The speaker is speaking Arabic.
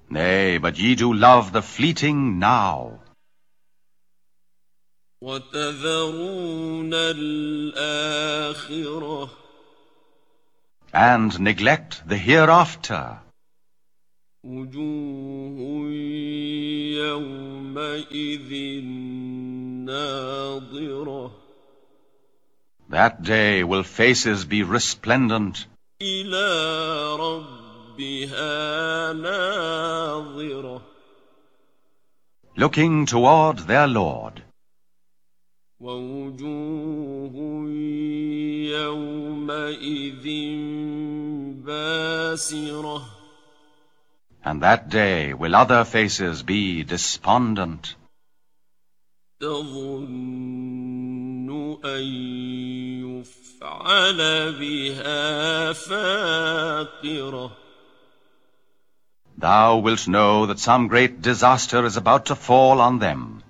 Nay, but ye do love the fleeting now. وَتَذَرُونَ الْآخِرَةَ And neglect the hereafter. وُجُوهٌ يَوْمَئِذٍ نَاضِرَةٌ That day will faces be resplendent. إِلَى رَبِّهَا نَاظِرَةٌ Looking toward their Lord. وَوُجُوهٌ يَوْمَئِذٍ بَاسِرَةٌ And that day will other faces be despondent. تَظُنُّ أَن يُفْعَلَ بِهَا فَاقِرَةٌ Thou wilt know that some great disaster is about to fall on them.